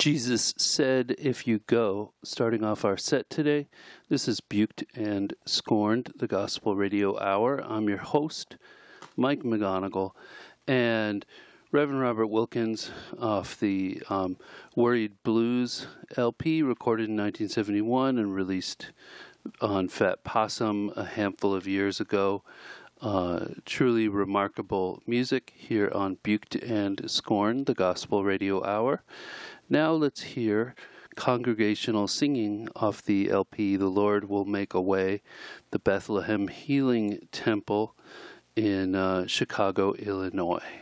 Jesus said, if you go, starting off our set today. This is Buked and Scorned, the Gospel Radio Hour. I'm your host, Mike McGonigal, and Reverend Robert Wilkins off the Worried Blues LP, recorded in 1971 and released on Fat Possum a handful of years ago. Truly remarkable music here on Buked and Scorned, the Gospel Radio Hour. Now let's hear congregational singing off the LP, The Lord Will Make a Way, the Bethlehem Healing Temple in Chicago, Illinois.